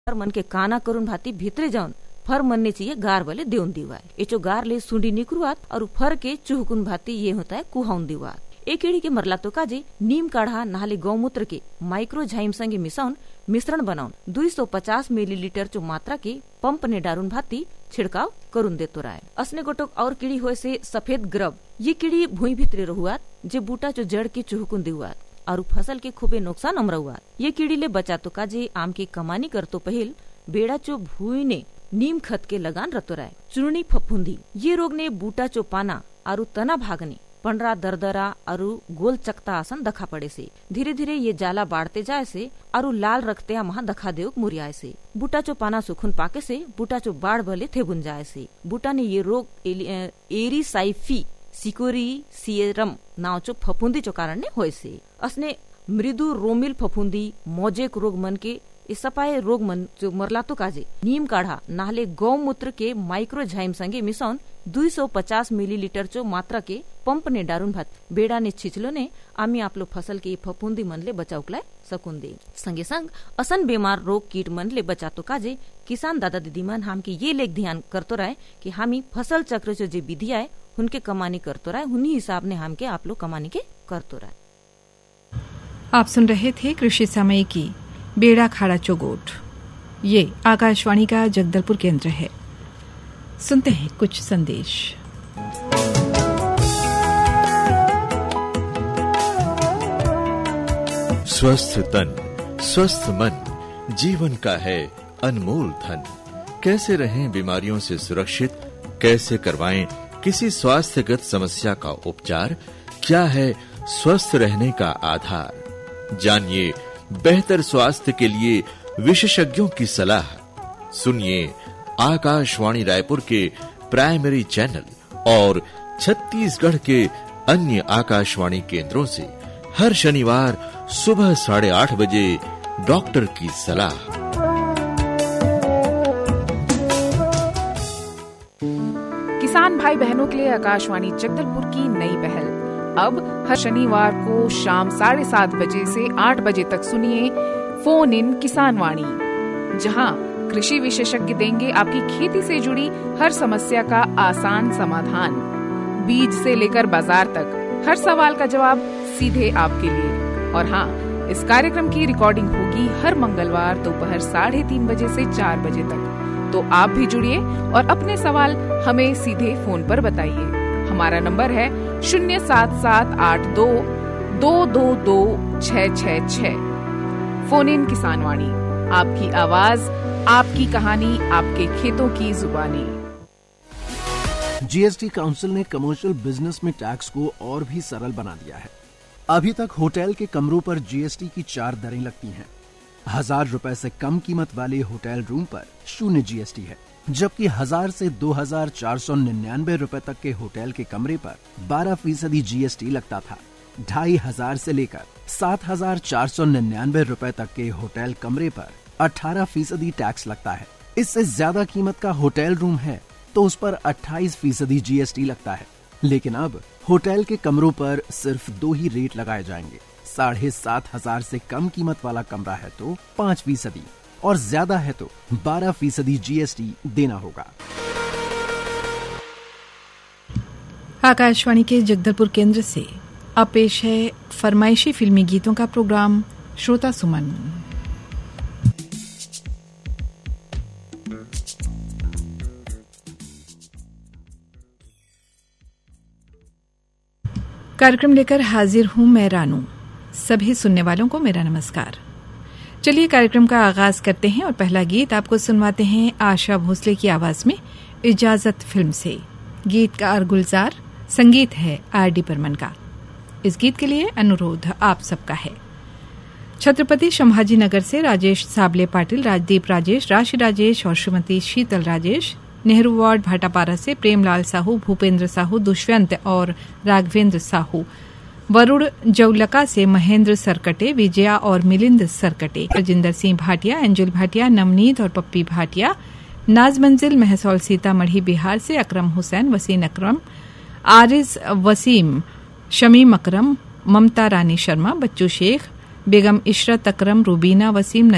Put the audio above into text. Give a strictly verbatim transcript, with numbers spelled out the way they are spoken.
फर मन के काना करून भाती भीतरे जाऊन फर मनने चाहिए गार वाले देउन दिवाय एचो गार ले सुंडी निकरुआत और फर के चुहकुन भाती ये होता है कुहाउन दिवात। एक कीड़ी के मरला तो काजे नीम काढ़ा नाले गौमूत्र के माइक्रो झाइम संगे मिसाउन मिश्रण बनाउन दो सौ पचास मिलीलीटर चो मात्रा के पंप ने डारून भाती छिड़काव करून देतो राय। असने गोटोक और कीड़ी होए से सफेद ग्रब ये कीड़ी भूई भीतरे रहुआत जे बूटा चो जड़ के चुहकुन दिवात और फसल के खूबे नुकसान अमरहुआत। ये कीड़ी ले बचा तो काजे आम की कमानी करतो पहिल बेड़ा चो भूई ने नीम खत के लगान रतो राय। चूर्णी फफूंदी ये रोग ने बूटा चो पाना और तना भागने पंडरा दरदरा और गोल चकता आसन दखा पड़े से धीरे धीरे ये जाला बाढ़ते जाए से और लाल रखते महा दखा देव मुरियाए से बूटा चो पाना सुखुन पाके से बूटा चो बाढ़ भले थे बुन जाए से बूटा ने ये रोग एरी साइफी सिकोरी सियरम नाव चो फफूंदी चो कारण ने होए से। असने मृदु रोमिल फफूंदी मोजेक रोग मन के सपाए रोग मन जो मरला तो काजे नीम काढ़ा नाले गौमूत्र के माइक्रो झाइम संगे मिसाउन दो सौ पचास मिलीलीटर चो मात्रा के पंप ने डारून भात बेड़ा ने छिचलो ने आमी आपलो फसल के फफूंदी मन ले बचाव कलाय सकून दे। संगे संग असन बीमार रोग कीट मन ले बचा तो काजे किसान दादा दीदी मन हम की ये लेख ध्यान करतो रहे कि हामी फसल चक्र जो जे विधि आए उनके कमानी करतो रहे उन्हीं हिसाब ने हम के आप लोग कमानी के करतो रहे। आप सुन रहे थे कृषि समय की बेड़ा खाड़ा चौगोट। ये आकाशवाणी का जगदलपुर केंद्र है। सुनते हैं कुछ संदेश। स्वस्थ तन स्वस्थ मन जीवन का है अनमोल धन। कैसे रहें बीमारियों से सुरक्षित, कैसे करवाएं किसी स्वास्थ्यगत समस्या का उपचार, क्या है स्वस्थ रहने का आधार। जानिए बेहतर स्वास्थ्य के लिए विशेषज्ञों की सलाह। सुनिए आकाशवाणी रायपुर के प्राइमरी चैनल और छत्तीसगढ़ के अन्य आकाशवाणी केंद्रों से हर शनिवार सुबह साढ़े आठ बजे डॉक्टर की सलाह। किसान भाई बहनों के लिए आकाशवाणी जगदलपुर की नई पहल। अब हर शनिवार को शाम साढ़े सात बजे से आठ बजे तक सुनिए फोन इन किसान वाणी, जहां कृषि विशेषज्ञ देंगे आपकी खेती से जुड़ी हर समस्या का आसान समाधान। बीज से लेकर बाजार तक हर सवाल का जवाब सीधे आपके लिए। और हाँ, इस कार्यक्रम की रिकॉर्डिंग होगी हर मंगलवार दोपहर साढ़े तीन बजे से चार बजे तक। तो आप भी जुड़िए और अपने सवाल हमें सीधे फोन पर बताइए। हमारा नंबर है शून्य सात सात आठ दो दो दो दो छह छह छह। फोन इन किसान वाणी, आपकी आवाज, आपकी कहानी, आपके खेतों की जुबानी। जीएसटी काउंसिल ने कमर्शियल बिजनेस में टैक्स को और भी सरल बना दिया है। अभी तक होटल के कमरों पर जीएसटी की चार दरें लगती हैं। हजार रुपए से कम कीमत वाले होटल रूम पर शून्य जीएसटी है, जबकि हजार से दो हजार चार सौ निन्यानवे रूपए तक के होटल के कमरे पर बारह फीसदी जीएसटी लगता था। ढाई हजार से लेकर सात हजार चार सौ निन्यानवे रूपए तक के होटल कमरे पर अठारह फीसदी टैक्स लगता है। इससे ज्यादा कीमत का होटल रूम है तो उस पर अट्ठाईस फीसदी जीएसटी लगता है। लेकिन अब होटल के कमरों पर सिर्फ दो ही रेट लगाए जाएंगे। साढ़े सात हजार से कम कीमत वाला कमरा है तो पाँच फीसदी और ज्यादा है तो बारह फीसदी जीएसटी देना होगा। आकाशवाणी के जगदलपुर केंद्र से अब पेश है फरमाइशी फिल्मी गीतों का प्रोग्राम श्रोता सुमन। कार्यक्रम लेकर हाजिर हूं मैं रानू। सभी सुनने वालों को मेरा नमस्कार। चलिए कार्यक्रम का आगाज करते हैं और पहला गीत आपको सुनवाते हैं आशा भोसले की आवाज में इजाजत फिल्म से। गीतकार गुलजार, संगीत है आर डी बर्मन का। इस गीत के लिए अनुरोध आप सबका है। छत्रपति संभाजी नगर से राजेश साबले पाटिल, राजदीप राजेश, राशि राजेश और श्रीमती शीतल राजेश। नेहरू वार्ड भाटापारा से प्रेमलाल साहू, भूपेंद्र साहू, दुष्यंत और राघवेंद्र साहू। वरुण जौलका से महेंद्र सरकटे, विजया और मिलिंद सरकटे। राजिंदर सिंह भाटिया, एंजुल भाटिया, नवनीत और पप्पी भाटिया। नाज मंजिल महसौल सीतामढ़ी बिहार से अकरम हुसैन, वसीन अकरम, आरिज वसीम, शमीम अकरम, ममता रानी शर्मा, बच्चू शेख, बेगम इशरत अकरम, रूबीना वसीम,